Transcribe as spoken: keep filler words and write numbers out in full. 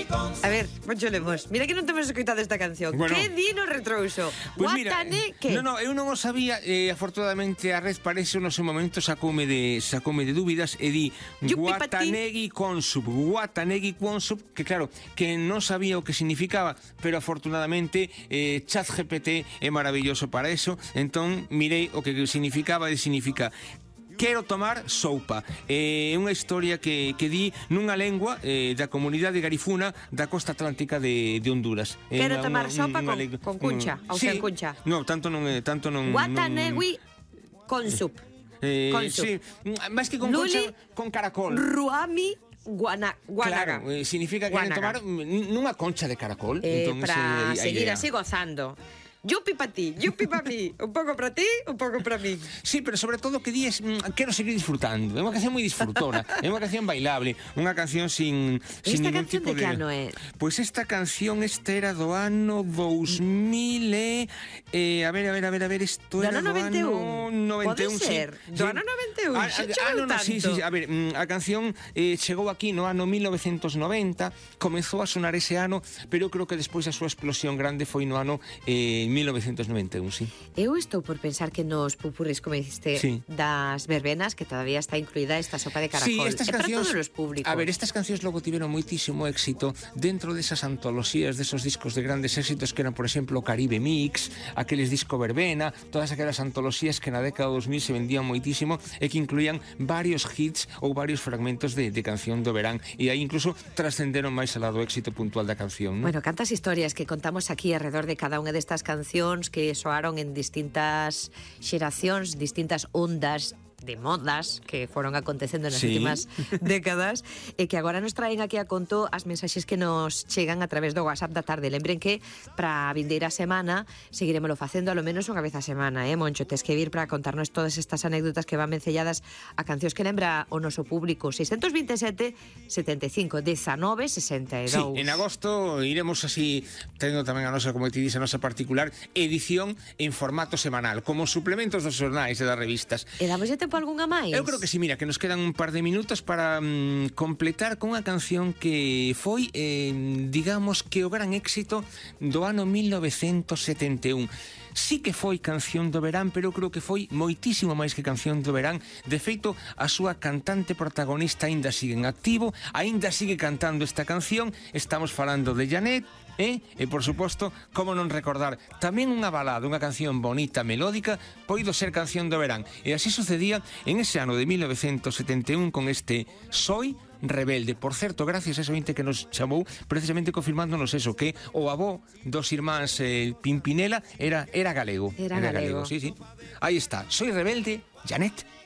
A ver, Moncho Lemos, mira que non temos escoitado esta canción. Bueno. Que di nos retrouso? Pois mira, Guatane, que? No, no, eu non o sabía, eh, afortunadamente a red parece no seu momento sacoume de sacoume de dúbidas e di Yupi pa ti. Guatanegui Consub, Guatanegui Consub, que claro, que non sabía o que significaba, pero afortunadamente eh, ChatGPT é maravilloso para eso, entón mirei o que significaba e significa quero tomar soupa. É unha historia que, que di nunha lengua eh, da comunidade garifuna da costa atlántica de, de Honduras. É Quero unha- tomar unha- sopa unha con, lengua- con cuncha, Mm, ou sí. sen cuncha. No, tanto non é, tanto non Guatanegui con sup. Eh, Con sup. sí, máis que con Luli, concha, con caracol. Ruami guana, guanaga. Claro, eh, significa que queren tomar Guanaga. mm, nunha concha de caracol. Eh, entón, para esa é a seguir idea. así gozando. Yupi pa ti, yupi pa mí. Un pouco para ti, un pouco para mí. Sí, pero sobre todo que dies mm, quero seguir disfrutando. É unha canción moi disfrutona, é unha canción bailable, unha canción sin sin Esta ningún canción tipo de que ano é? Pois esta canción esta era do ano dous mil e eh, a ver, a ver, a ver, a ver, isto Do era ano noventa e un. noventa e un, Pode sí. ser? Do ano noventa e un, A- a- xa chegou ano, no, sí, sí, tanto. sí. A ver, mm, a canción eh, chegou aquí no ano mil novecentos noventa, comezou a sonar ese ano, pero eu creo que despois a súa explosión grande foi no ano eh, mil novecentos noventa e un, sí. Eu estou por pensar que nos pupurris, como diciste, Sí. das verbenas, que todavía está incluída esta sopa de caracol. Sí, estas é para cancións, todos os públicos. a ver, estas cancións logo tiveron moitísimo éxito dentro desas antoloxías, desos discos de grandes éxitos que eran, por exemplo, Caribe Mix, aqueles disco verbena, todas aquelas antoloxías que na década dos mil se vendían moitísimo e que incluían varios hits ou varios fragmentos de, de canción do verán, e aí incluso trascenderon máis alá do éxito puntual da canción, non? Bueno, cantas historias que contamos aquí alrededor de cada unha destas cancións que soaron en distintas xeracións, distintas ondas de modas que foron acontecendo nas Sí. últimas décadas e que agora nos traen aquí a conto as mensaxes que nos chegan a través do WhatsApp da tarde. Lembren que para a vindeira semana seguiremoslo facendo a lo menos unha vez a semana, eh, Moncho? Tes que vir para contarnos todas estas anécdotas que van vencelladas a cancións que lembra o noso público. seiscentos veintesete, setenta e cinco, dezanove, sesenta e Sí, dous. en agosto iremos así tendo tamén a nosa, como ti dices, a nosa particular edición en formato semanal, como suplementos dos xornais e das revistas. E damos tempo algunha máis? Eu creo que sí, mira, que nos quedan un par de minutos para mm, completar con unha canción que foi, eh, digamos, que o gran éxito do ano mil novecentos setenta e un. Sí que foi canción do verán, pero eu creo que foi moitísimo máis que canción do verán. De feito, a súa cantante protagonista aínda sigue en activo, aínda sigue cantando esta canción. Estamos falando de Janet, eh? E, por suposto, como non recordar tamén unha balada, unha canción bonita, melódica, poido ser canción do verán. E así sucedía en ese ano de mil novecentos setenta e un con este Soy Rebelde. Por certo, gracias a ese ointe que nos chamou precisamente confirmándonos eso, que o avó dos irmáns eh, Pimpinela era, era galego. Era galego. Sí, sí. Aí está, Soy Rebelde, Janet.